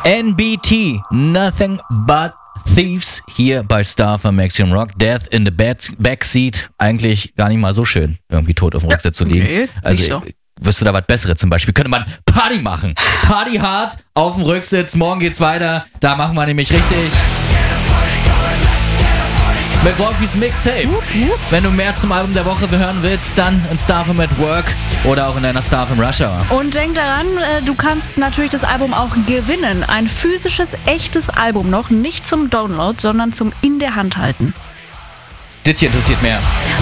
NBT, Nothing But Thieves, hier bei Star von Maximum Rock. Death in the Backseat, eigentlich gar nicht mal so schön, irgendwie tot auf dem Rücksitz zu liegen. Nee, also so. wirst du da was Besseres zum Beispiel? Könnte man Party machen. Party hard auf dem Rücksitz, morgen geht's weiter. Da machen wir nämlich richtig. Mit Wolfies Mixtape. Wenn du mehr zum Album der Woche hören willst, dann in Starfm at Work oder auch in deiner Starfm Rush Hour. Und denk daran, du kannst natürlich das Album auch gewinnen. Ein physisches, echtes Album noch, nicht zum Download, sondern zum in der Hand halten. Das hier interessiert mehr.